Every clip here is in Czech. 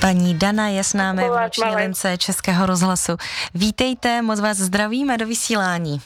Paní Dana je s námi v noční lince Českého rozhlasu. Vítejte, moc vás zdravíme do vysílání.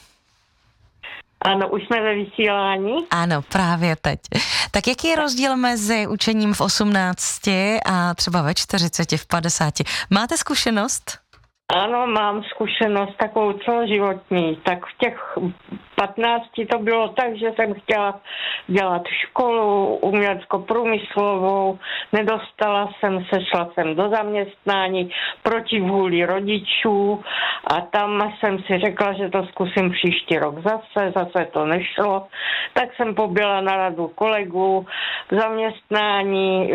Ano, už jsme ve vysílání. Ano, právě teď. Tak jaký je rozdíl mezi učením v 18 a třeba ve 40, v 50? Máte zkušenost? Ano, mám zkušenost takovou celoživotní. Tak v těch 15 to bylo tak, že jsem chtěla dělat školu umělecko-průmyslovou, nedostala jsem se, šla jsem do zaměstnání proti vůli rodičů a tam jsem si řekla, že to zkusím příští rok zase to nešlo. Tak jsem poběla na radu kolegů k zaměstnání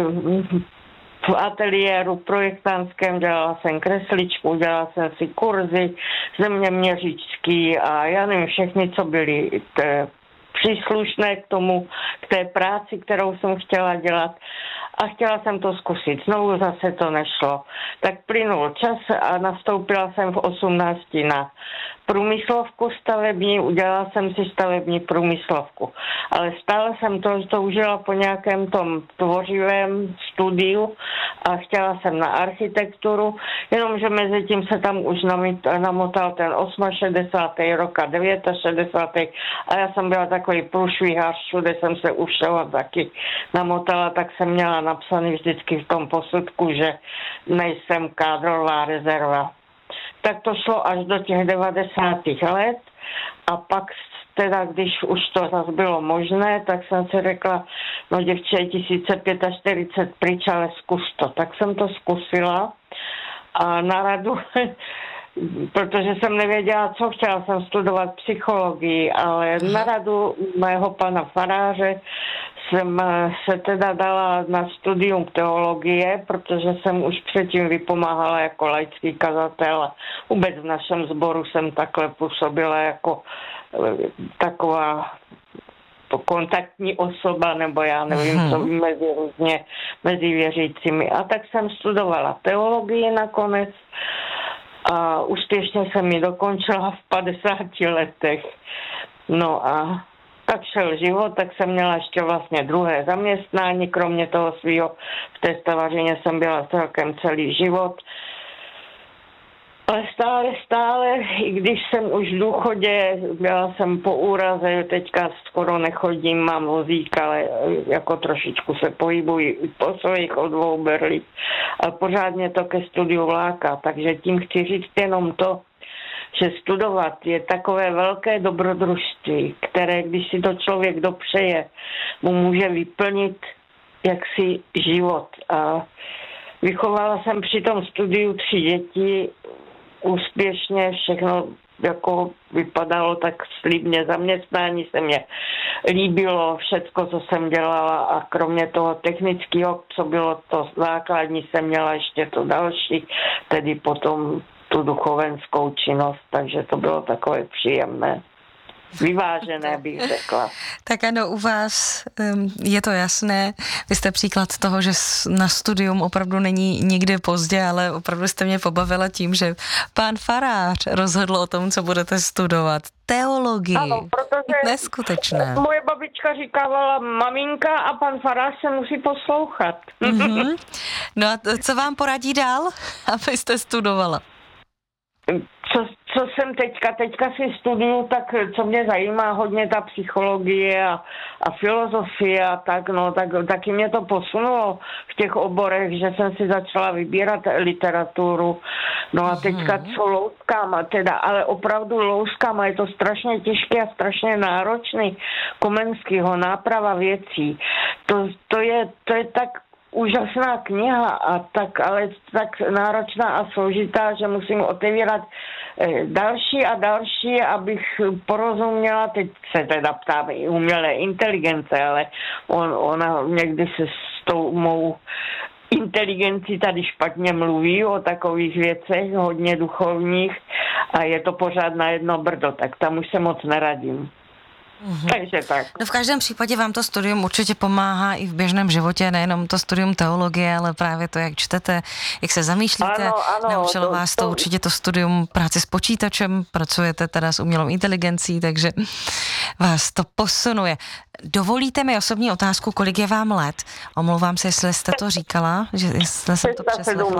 v ateliéru projektantském, dělala jsem kresličku, dělala jsem si kurzy zeměměřičský a já nevím, všechny, co byly příslušné k té práci, kterou jsem chtěla dělat. A chtěla jsem to zkusit. Znovu zase to nešlo. Tak plynul čas a nastoupila jsem v 18 na průmyslovku stavební, udělala jsem si stavební průmyslovku. Ale stále jsem to toužila po nějakém tom tvořivém studiu a chtěla jsem na architekturu, jenomže mezi tím se tam už namotal ten 68. rok a 69. a já jsem byla takový průšvihář, všude jsem se u všeho taky namotala, tak jsem měla napsaný vždycky v tom posudku, že nejsem kádrová rezerva. Tak to šlo až do těch 90. let a pak teda, když už to zase bylo možné, tak jsem si řekla, no děvče, 1045 pryč, ale zkus to. Tak jsem to zkusila a na radu, protože jsem nevěděla, co chtěla jsem studovat psychologii, ale na radu mého pana faráře jsem se teda dala na studium teologie, protože jsem už předtím vypomáhala jako laický kazatel a vůbec v našem sboru jsem takhle působila jako taková kontaktní osoba, nebo já nevím, co mezi věřícími. A tak jsem studovala teologii nakonec a úspěšně jsem ji dokončila v 50 letech. No a tak šel život, tak jsem měla ještě vlastně druhé zaměstnání, kromě toho svého v té stavařině jsem byla celkem celý život. Ale stále, i když jsem už v důchodě, byla jsem po úraze, teďka skoro nechodím, mám vozík, ale jako trošičku se pohybuji po svých dvou berlích, ale pořádně to ke studiu láká, takže tím chci říct jenom to, že studovat je takové velké dobrodružství, které, když si to člověk dopřeje, mu může vyplnit jaksi život. A vychovala jsem při tom studiu 3 děti, úspěšně, všechno jako vypadalo tak slibně, zaměstnání se mě líbilo, všecko, co jsem dělala a kromě toho technického, co bylo to základní, jsem měla ještě to další, tedy potom tu duchovenskou činnost, takže to bylo takové příjemné. Vyvážené, bych řekla. Tak ano, u vás je to jasné. Vy jste příklad toho, že na studium opravdu není nikdy pozdě, ale opravdu jste mě pobavila tím, že pán farář rozhodl o tom, co budete studovat. Teologii. Ano, protože neskutečné. Moje babička říkávala maminka a pan farář se musí poslouchat. Mm-hmm. No a co vám poradí dál, abyste studovala? Co jsem teďka si studuju, tak co mě zajímá hodně ta psychologie a filozofie a tak, no, tak taky mě to posunulo v těch oborech, že jsem si začala vybírat literaturu, no a teďka co louskám, teda, ale opravdu louskám a je to strašně těžké a strašně náročný, Komenskýho Náprava věcí, to je tak úžasná kniha a ale tak náročná a složitá, že musím otevírat další a další, abych porozuměla, teď se teda ptám i umělé inteligence, ale ona někdy se s tou mou inteligencí tady špatně mluví o takových věcech, hodně duchovních a je to pořád na jedno brdo, tak tam už se moc neradím. Takže tak. No v každém případě vám to studium určitě pomáhá i v běžném životě, nejenom to studium teologie, ale právě to, jak čtete, jak se zamýšlíte. Ano, naučilo vás to určitě to studium práci s počítačem, pracujete teda s umělou inteligencí, takže vás to posunuje. Dovolíte mi osobní otázku, kolik je vám let? Omlouvám se, jestli jste to říkala, že jestli jsem to přeslechla.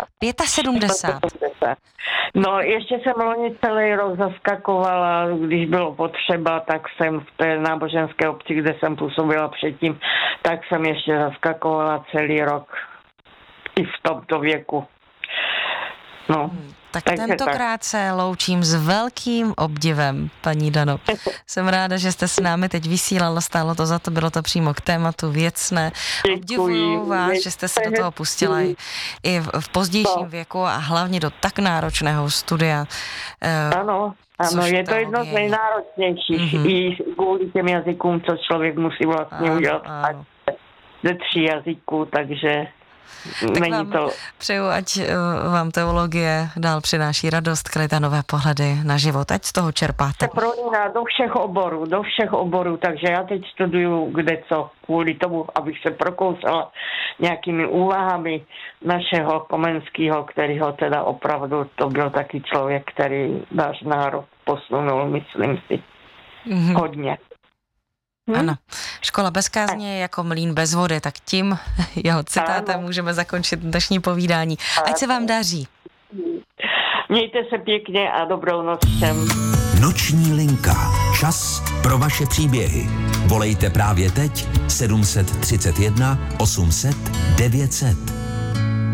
75. No, ještě jsem loni celý rok zaskakovala, když bylo potřeba, tak jsem v té náboženské obci, kde jsem působila předtím, tak jsem ještě zaskakovala celý rok i v tomto věku. No. Tak tentokrát se loučím s velkým obdivem, paní Dano. Jsem ráda, že jste s námi teď vysílala, stálo to za to, bylo to přímo k tématu věcné. Obdivuju vás, že jste se do toho pustila i v pozdějším věku a hlavně do tak náročného studia. Ano, je to jedno z nejnáročnějších i kvůli těm jazykům, co člověk musí vlastně udělat ze 3 jazyků, takže... Tak vám přeju, ať vám teologie dál přináší radost, klid a nové pohledy na život, ať z toho čerpáte. To prolíná do všech oborů, takže já teď studuju kdeco, kvůli tomu, abych se prokousala nějakými úvahami našeho Komenského, kterýho teda opravdu, to byl taky člověk, který náš národ posunul, myslím si, hodně. Ano, škola bez kázně je jako mlýn bez vody, tak tím jeho citátem můžeme zakončit dnešní povídání. Ať se vám daří. Mějte se pěkně a dobrou noc všem. Noční linka. Čas pro vaše příběhy. Volejte právě teď 731 800 900.